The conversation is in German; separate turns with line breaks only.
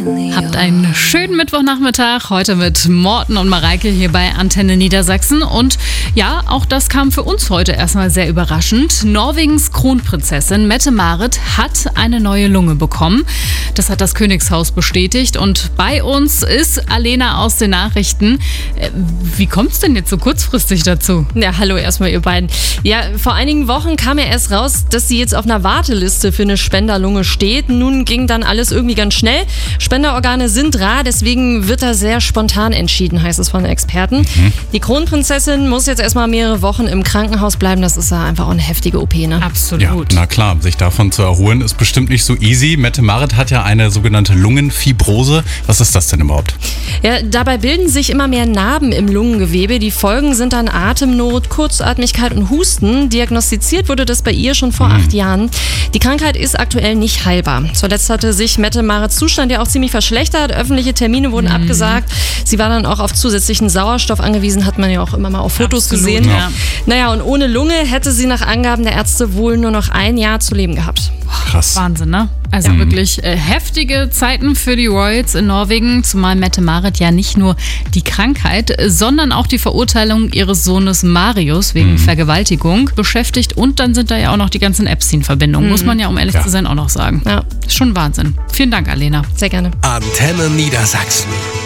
Habt einen schönen Mittwochnachmittag, heute mit Morten und Mareike hier bei Antenne Niedersachsen. Und ja, auch das kam für uns heute erstmal sehr überraschend. Norwegens Kronprinzessin Mette-Marit hat eine neue Lunge bekommen. Das hat das Königshaus bestätigt. Und bei uns ist Alena aus den Nachrichten. Wie kommt es denn jetzt so kurzfristig dazu?
Ja, hallo erstmal ihr beiden. Ja, vor einigen Wochen kam ja erst raus, dass sie jetzt auf einer Warteliste für eine Spenderlunge steht. Nun ging dann alles irgendwie ganz schnell. Spenderorgane sind rar, deswegen wird da sehr spontan entschieden, heißt es von Experten. Die Kronprinzessin muss jetzt erstmal mehrere Wochen im Krankenhaus bleiben. Das ist ja einfach auch eine heftige OP, ne?
Absolut.
Ja, na klar, sich davon zu erholen ist bestimmt nicht so easy. Mette-Marit hat ja eine sogenannte Lungenfibrose. Was ist das denn überhaupt?
Ja, dabei bilden sich immer mehr Narben im Lungengewebe. Die Folgen sind dann Atemnot, Kurzatmigkeit und Husten. Diagnostiziert wurde das bei ihr schon vor 8 Jahren. Die Krankheit ist aktuell nicht heilbar. Zuletzt hatte sich Mette-Marits Zustand ja auch ziemlich verschlechtert. Öffentliche Termine wurden abgesagt. Sie war dann auch auf zusätzlichen Sauerstoff angewiesen, hat man ja auch immer mal auf Fotos gesehen.
Ja.
Naja, und ohne Lunge hätte sie nach Angaben der Ärzte wohl nur noch 1 Jahr zu leben gehabt.
Krass.
Wahnsinn, ne? Also wirklich heftige Zeiten für die Royals in Norwegen, zumal Mette-Marit ja nicht nur die Krankheit, sondern auch die Verurteilung ihres Sohnes Marius wegen Vergewaltigung beschäftigt. Und dann sind da ja auch noch die ganzen Epstein-Verbindungen, muss man ja, um ehrlich zu sein, auch noch sagen.
Ja.
Schon Wahnsinn. Vielen Dank, Alena.
Sehr gerne.
Antenne Niedersachsen.